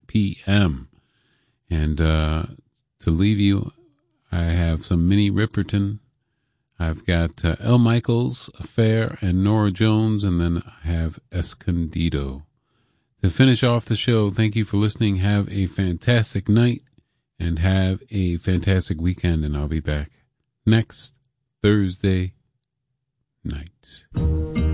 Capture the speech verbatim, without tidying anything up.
p.m. And uh, to leave you, I have some Minnie Riperton. I've got uh, El Michaels, Affair, and Nora Jones, and then I have Escondido. To finish off the show, thank you for listening. Have a fantastic night and have a fantastic weekend, and I'll be back next Thursday night.